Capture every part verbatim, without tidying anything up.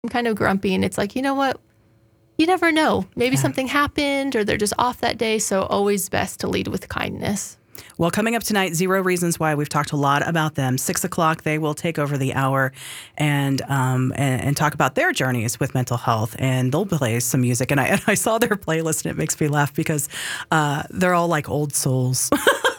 I'm kind of grumpy, and it's like, you know what? You never know. Maybe yeah. something happened or they're just off that day. So always best to lead with kindness. Well, coming up tonight, Zero Reasons Why. We've talked a lot about them. Six o'clock, they will take over the hour and um and, and talk about their journeys with mental health. And they'll play some music. And I and I saw their playlist, and it makes me laugh because uh, they're all like old souls.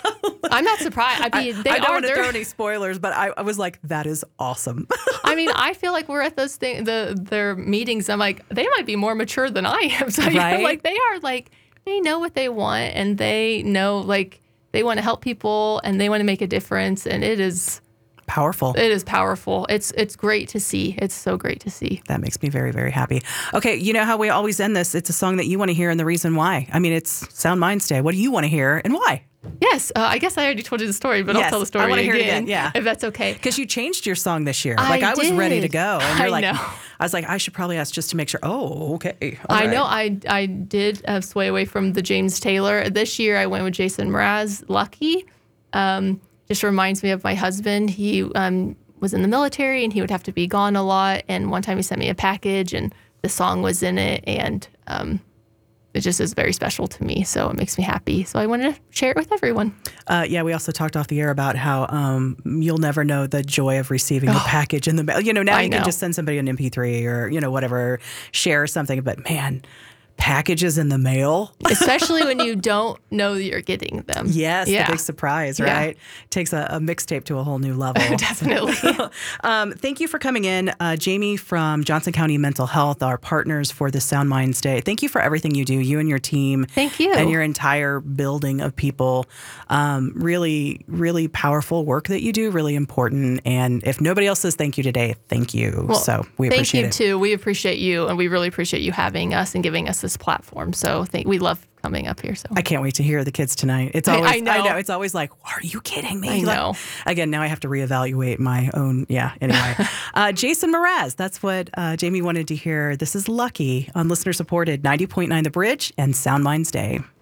I'm not surprised. I mean, they I, I don't are, want to throw any spoilers, but I, I was like, that is awesome. I mean, I feel like we're at those thing, the their meetings. I'm like, they might be more mature than I am. So right? like they are like, they know what they want, and they know like they want to help people, and they want to make a difference. And it is powerful. It is powerful. It's it's great to see. It's so great to see. That makes me very, very happy. Okay, you know how we always end this? It's a song that you want to hear and the reason why. I mean, it's Sound Minds Day. What do you want to hear and why? Yes, uh, I guess I already told you the story, but yes, I'll tell the story I want to hear again, it again. Yeah, if that's okay. Because you changed your song this year. I Like I was did. ready to go, and you're I like, know. I was like, I should probably ask just to make sure. Oh, okay. All I right. know. I I did uh, sway away from the James Taylor. This year, I went with Jason Mraz. Lucky, um, just reminds me of my husband. He um, was in the military, and he would have to be gone a lot. And one time, he sent me a package, and the song was in it, and um, it just is very special to me. So it makes me happy. So I wanted to share it with everyone. Uh, yeah, we also talked off the air about how um, you'll never know the joy of receiving oh, the package in the mail. You know, now I you know. can just send somebody an M P three or, you know, whatever, share something. But man, packages in the mail. Especially when you don't know that you're getting them. Yes, yeah. the big surprise, right? Yeah. Takes a, a mixtape to a whole new level. Definitely. um, thank you for coming in. Uh, Jamie from Johnson County Mental Health, our partners for the Sound Minds Day. Thank you for everything you do, you and your team. Thank you. And your entire building of people. Um, really, really powerful work that you do, really important. And if nobody else says thank you today, thank you. Well, so we appreciate it. Thank you, too. We appreciate you, and we really appreciate you having us and giving us this platform. So thank, we love coming up here. So I can't wait to hear the kids tonight. It's always, I, I know. I know. It's always like, are you kidding me? I like, know. Again, now I have to reevaluate my own. Yeah. Anyway, uh, Jason Mraz. That's what uh, Jamie wanted to hear. This is Lucky on listener supported ninety point nine The Bridge and Sound Minds Day.